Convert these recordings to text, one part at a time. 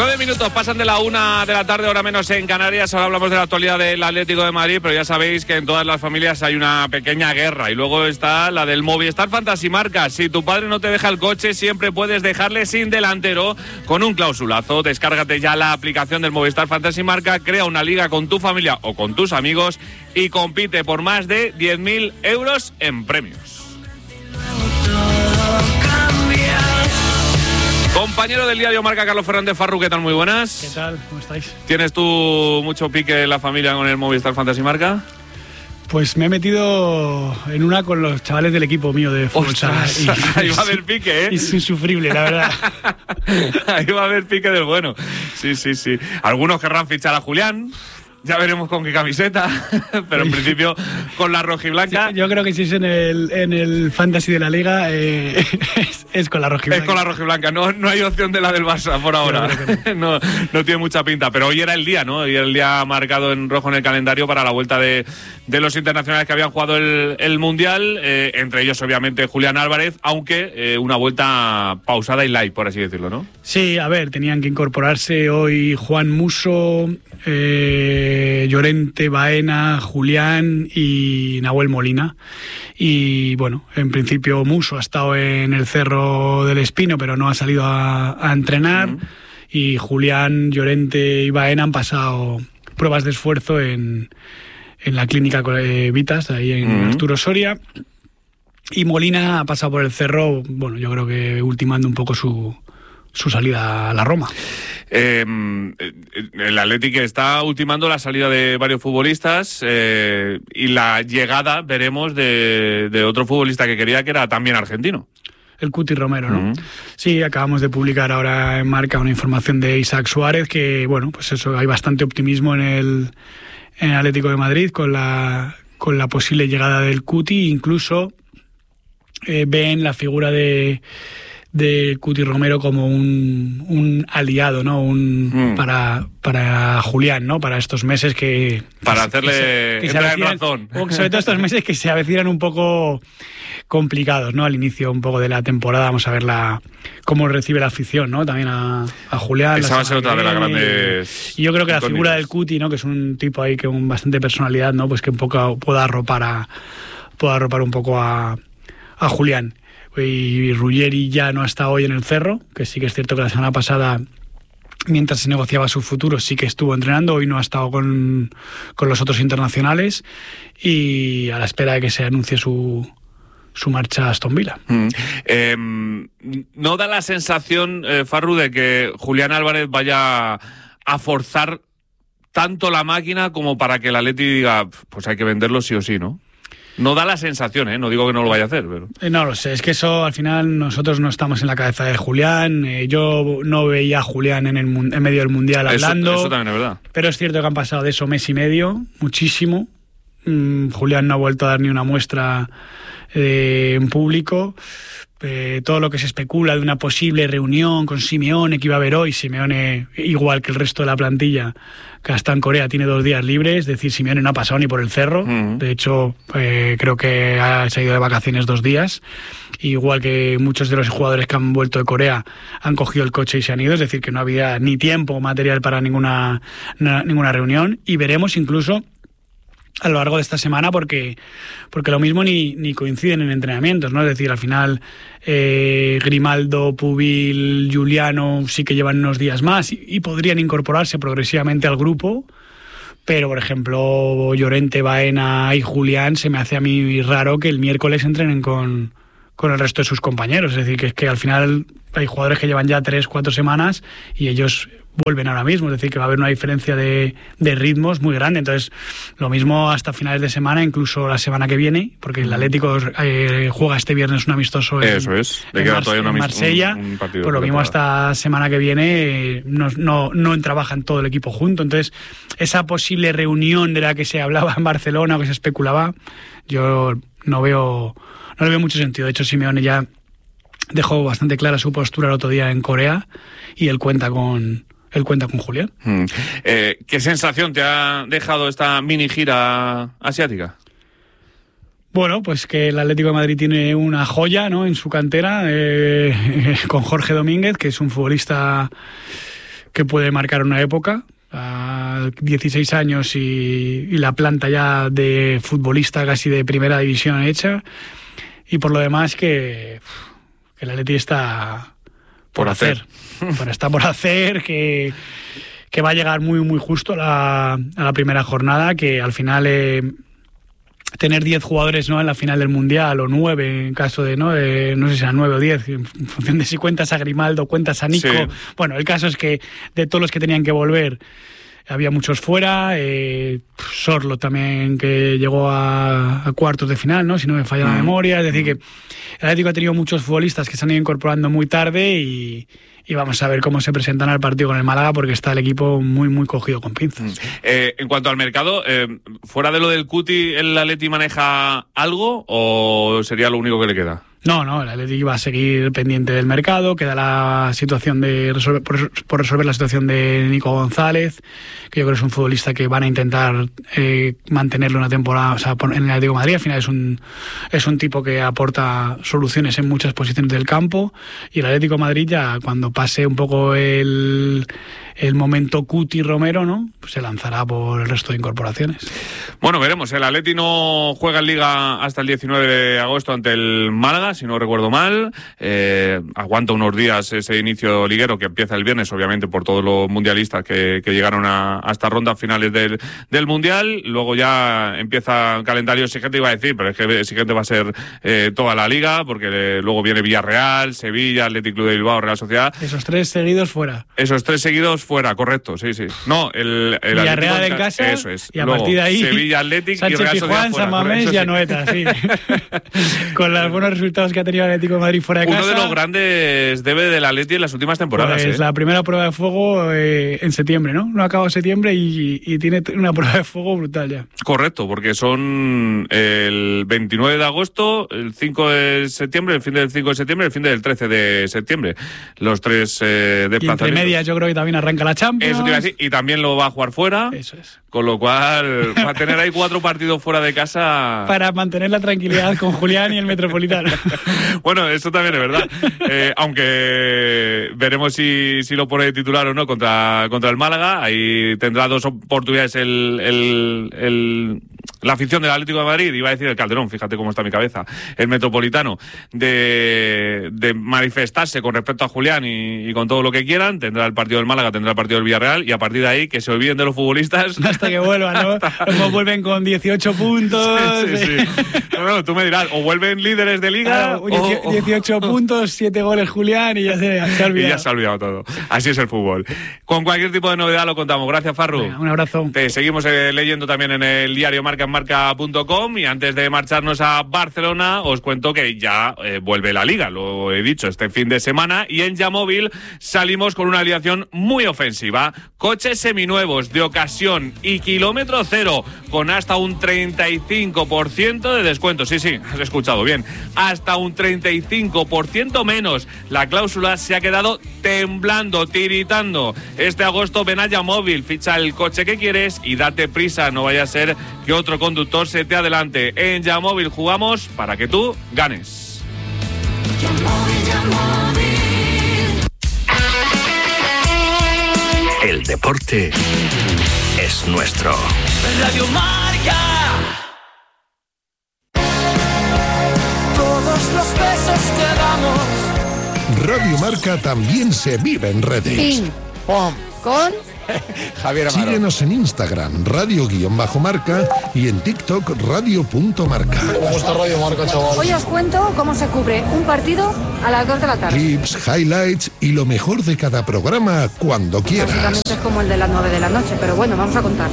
9 minutos pasan de la 1 de la tarde, hora menos en Canarias. Ahora hablamos de la actualidad del Atlético de Madrid, pero ya sabéis que en todas las familias hay una pequeña guerra. Y luego está la del Movistar Fantasy Marca. Si tu padre no te deja el coche, siempre puedes dejarle sin delantero con un clausulazo. Descárgate ya la aplicación del Movistar Fantasy Marca, crea una liga con tu familia o con tus amigos y compite por más de 10.000 euros en premios. Compañero del diario Marca, Carlos Fernández Farru, ¿qué tal? Muy buenas. ¿Qué tal? ¿Cómo estáis? ¿Tienes tú mucho pique en la familia con el Movistar Fantasy Marca? Pues me he metido en una con los chavales del equipo mío de fútbol. Ahí va a haber pique, ¿eh? Es insufrible, la verdad. Ahí va a haber pique del bueno. Sí. Algunos querrán fichar a Julián. Ya veremos con qué camiseta, pero en principio con la rojiblanca. Sí, yo creo que si es en el fantasy de la liga, es con la rojiblanca. Es con la rojiblanca, no hay opción de la del Barça por ahora. No tiene mucha pinta, pero hoy era el día, ¿no? Hoy era el día marcado en rojo en el calendario para la vuelta de los internacionales que habían jugado el Mundial, entre ellos obviamente Julián Álvarez, aunque una vuelta pausada y light, por así decirlo, ¿no? Sí, a ver, tenían que incorporarse hoy Juan Musso, Llorente, Baena, Julián y Nahuel Molina. Y bueno, en principio Musso ha estado en el Cerro del Espino, pero no ha salido a entrenar. Y Julián, Llorente y Baena han pasado pruebas de esfuerzo en la clínica Vitas, ahí en Arturo Soria. Y Molina ha pasado por el Cerro, bueno, yo creo que ultimando un poco su salida a la Roma. El Athletic está ultimando la salida de varios futbolistas y la llegada, veremos, de otro futbolista que quería, que era también argentino. El Cuti Romero, ¿no? Sí, acabamos de publicar ahora en Marca una información de Isaac Suárez, que, bueno, pues eso, hay bastante optimismo en el Atlético de Madrid con la posible llegada del Cuti. Incluso ven la figura de Cuti Romero como un aliado, ¿no? Para Julián, ¿no? Para estos meses para hacerle entrar en razón. Sobre todo estos meses que se avecinan un poco complicados, ¿no? Al inicio un poco de la temporada, vamos a ver cómo recibe la afición, ¿no? También a Julián. Esa va a ser otra de las grandes. Y yo creo que la figura del Cuti, ¿no? Que es un tipo ahí con bastante personalidad, ¿no? Pues que un poco pueda arropar un poco a Julián. Y Ruggeri ya no está hoy en el Cerro, que sí que es cierto que la semana pasada, mientras se negociaba su futuro, sí que estuvo entrenando. Hoy no ha estado con los otros internacionales y a la espera de que se anuncie su marcha a Aston Villa. ¿No da la sensación, Farru, de que Julián Álvarez vaya a forzar tanto la máquina como para que el Atleti diga, pues hay que venderlo sí o sí, ¿no? No da la sensación, no digo que no lo vaya a hacer, pero... No lo sé, es que eso al final nosotros no estamos en la cabeza de Julián. Yo no veía a Julián en medio del Mundial hablando. Eso también es verdad. Pero es cierto que han pasado de eso mes y medio, muchísimo. Julián no ha vuelto a dar ni una muestra en público. Todo lo que se especula de una posible reunión con Simeone, que iba a haber hoy. Simeone, igual que el resto de la plantilla que está en Corea, tiene 2 días libres. Es decir, Simeone no ha pasado ni por el Cerro. De hecho, creo que se ha ido de vacaciones 2 días. Igual que muchos de los jugadores que han vuelto de Corea han cogido el coche y se han ido. Es decir, que no había ni tiempo material para ninguna reunión. Y veremos incluso a lo largo de esta semana porque lo mismo ni coinciden en entrenamientos, ¿no? Es decir, al final Grimaldo, Pubil, Giuliano sí que llevan unos días más y podrían incorporarse progresivamente al grupo, pero por ejemplo Llorente, Baena y Julián se me hace a mí raro que el miércoles entrenen con el resto de sus compañeros. Es decir, que es que al final hay jugadores que llevan ya 3-4 semanas y ellos vuelven ahora mismo, es decir, que va a haber una diferencia de ritmos muy grande. Entonces, lo mismo hasta finales de semana, incluso la semana que viene, porque el Atlético juega este viernes un amistoso en Marsella, un partido pues lo mismo hasta semana que viene no trabajan todo el equipo junto. Entonces, esa posible reunión de la que se hablaba en Barcelona o que se especulaba, yo no le veo mucho sentido. De hecho, Simeone ya dejó bastante clara su postura el otro día en Corea y él cuenta con Julián. ¿Qué sensación te ha dejado esta mini gira asiática? Bueno, pues que el Atlético de Madrid tiene una joya, ¿no?, en su cantera, con Jorge Domínguez, que es un futbolista que puede marcar una época. A 16 años y la planta ya de futbolista casi de primera división hecha. Y por lo demás que el Atleti está por hacer. Está por hacer, que va a llegar muy, muy justo a la primera jornada, que al final tener 10 jugadores, ¿no?, en la final del Mundial, o 9 en caso de, no sé si serán 9 o 10, en función de si cuentas a Grimaldo, cuentas a Nico. Sí. Bueno, el caso es que de todos los que tenían que volver, había muchos fuera. Sorlo también, que llegó a cuartos de final, ¿no?, si no me falla la memoria. Es decir, que el Atlético ha tenido muchos futbolistas que se han ido incorporando muy tarde y vamos a ver cómo se presentan al partido con el Málaga, porque está el equipo muy, muy cogido con pinzas. En cuanto al mercado, ¿fuera de lo del Cuti, el Atleti maneja algo o sería lo único que le queda? No, el Atleti va a seguir pendiente del mercado. Queda la situación de por resolver la situación de Nico González, que yo creo que es un futbolista que van a intentar mantenerlo una temporada, o sea, en el Atlético de Madrid. Al final es un tipo que aporta soluciones en muchas posiciones del campo, y el Atlético de Madrid, ya cuando pase un poco el momento Cuti Romero, ¿no?, pues se lanzará por el resto de incorporaciones. Bueno, veremos. El Atleti no juega en Liga hasta el 19 de agosto ante el Málaga, si no recuerdo mal. Aguanta unos días ese inicio liguero que empieza el viernes, obviamente por todos los mundialistas que llegaron a estas rondas finales del Mundial. Luego ya empieza el calendario exigente, iba a decir, pero es que exigente va a ser toda la Liga, porque luego viene Villarreal, Sevilla, Athletic Club de Bilbao, Real Sociedad. Esos 3 seguidos fuera. Esos 3 seguidos fuera, correcto, sí. No, el Villarreal en casa, eso es. Y a partir de ahí Sevilla, Athletic Sánchez, y Real Sociedad Pizjuán, fuera. San Mamés y Anoeta, sí. Con los buenos resultados que ha tenido el Atlético de Madrid fuera de casa. Uno de los grandes debe del Atleti en las últimas temporadas. Pues la primera prueba de fuego en septiembre, ¿no? No acaba septiembre y tiene una prueba de fuego brutal ya. Correcto, porque son el 29 de agosto, el 5 de septiembre, el fin del 5 de septiembre, el fin del 13 de septiembre. Los 3 desplazamientos. Y entre medias yo creo que también arranca la Champions. Eso te iba a decir, y también lo va a jugar fuera. Eso es. Con lo cual, va a tener ahí 4 partidos fuera de casa. Para mantener la tranquilidad con Julián y el Metropolitano. Bueno, eso también es verdad. Aunque veremos si lo pone de titular o no contra el Málaga. Ahí tendrá 2 oportunidades la afición del Atlético de Madrid, iba a decir el Calderón, fíjate cómo está mi cabeza, el Metropolitano, de manifestarse con respecto a Julián y con todo lo que quieran. Tendrá el partido del Málaga, tendrá el partido del Villarreal, y a partir de ahí que se olviden de los futbolistas. Hasta que vuelvan, ¿no? Como vuelven con 18 puntos. Sí. No, tú me dirás, o vuelven líderes de Liga. 18 puntos, 7 goles Julián, y ya se ha olvidado. Y ya se ha olvidado todo. Así es el fútbol. Con cualquier tipo de novedad lo contamos. Gracias, Farru. Venga, un abrazo. Te seguimos leyendo también en el diario Marca, en marca.com, y antes de marcharnos a Barcelona os cuento que ya vuelve la Liga, lo he dicho, este fin de semana, y en Yamóvil salimos con una alineación muy ofensiva. Coches seminuevos de ocasión y kilómetro cero con hasta un 35% de descuento. Sí, has escuchado bien, hasta un 35% menos. La cláusula se ha quedado temblando, tiritando. Este agosto ven a Yamóvil, ficha el coche que quieres y date prisa, no vaya a ser que otro conductor se te adelante. En Yamóvil jugamos para que tú ganes. El deporte es nuestro. Radio Marca. Todos los besos que damos. Radio Marca también se vive en redes. Ping, pom, con Javier Amaro. Síguenos en Instagram, radio_marca, y en TikTok, radio.marca. ¿Cómo está Radio Marca, chaval? Hoy os cuento cómo se cubre un partido a las 2 de la tarde. Clips, highlights y lo mejor de cada programa cuando quieras. Básicamente es como el de las 9 de la noche, pero bueno, vamos a contar.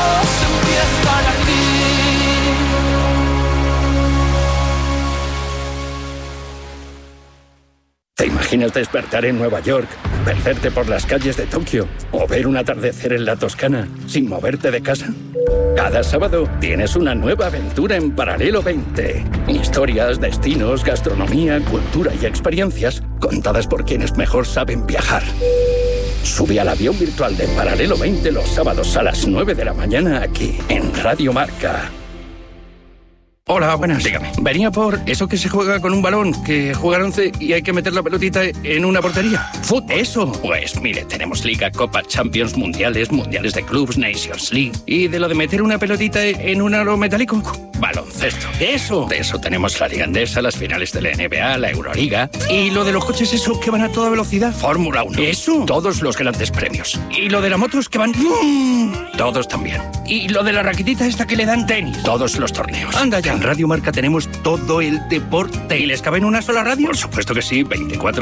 ¿Te imaginas despertar en Nueva York, perderte por las calles de Tokio o ver un atardecer en la Toscana sin moverte de casa? Cada sábado tienes una nueva aventura en Paralelo 20. Historias, destinos, gastronomía, cultura y experiencias contadas por quienes mejor saben viajar. Sube al avión virtual de Paralelo 20 los sábados a las 9 de la mañana aquí en Radio Marca. Hola, buenas. Dígame. Venía por eso que se juega con un balón, que juegan 11 y hay que meter la pelotita en una portería. ¿Fútbol? Eso. Pues mire, tenemos Liga, Copa, Champions, Mundiales de clubs, Nations League. Y de lo de meter una pelotita en un aro metálico, baloncesto. Eso. De eso tenemos la Liga Endesa, las finales de la NBA, la Euroliga. Y lo de los coches, eso, que van a toda velocidad, Fórmula 1. Eso. Todos los grandes premios. Y lo de las motos, que van... Todos también. Y lo de la raquetita esta que le dan tenis. Todos los torneos. Anda ya. En Radio Marca tenemos todo el deporte. ¿Y les cabe en una sola radio? Por supuesto que sí.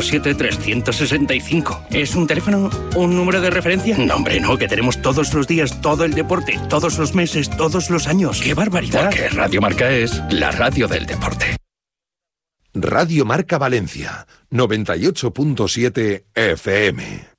24/7, 365. ¿Es un teléfono? ¿Un número de referencia? No, hombre, no. Que tenemos todos los días, todo el deporte, todos los meses, todos los años. ¡Qué barbaridad! Porque Radio Marca es la radio del deporte. Radio Marca Valencia, 98.7 FM.